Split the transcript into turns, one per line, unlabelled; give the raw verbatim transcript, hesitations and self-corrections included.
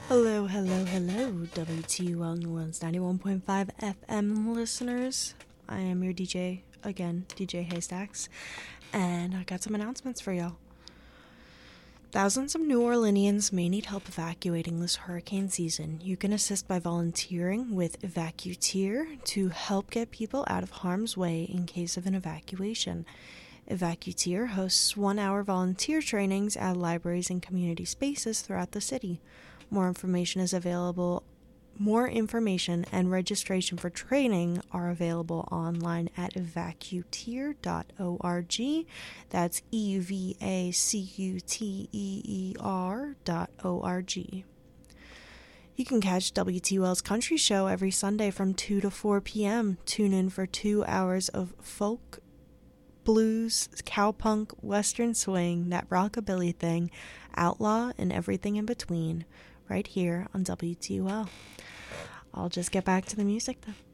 Hello, hello, hello, W T U L New Orleans ninety-one point five F M listeners. I am your D J, again, D J Haystacks, and I got some announcements for y'all. Thousands of New Orleanians may need help evacuating this hurricane season. You can assist by volunteering with Evacuteer to help get people out of harm's way in case of an evacuation. Evacuteer hosts one-hour volunteer trainings at libraries and community spaces throughout the city. More information is available. More information and registration for training are available online at evacuteer dot org. That's E V A C U T E E R dot O R G. You can catch W T U L's Country Show every Sunday from two to four p.m. Tune in for two hours of folk, blues, cowpunk, western swing, that rockabilly thing, outlaw, and everything in between, right here on W T U L. I'll just get back to the music then.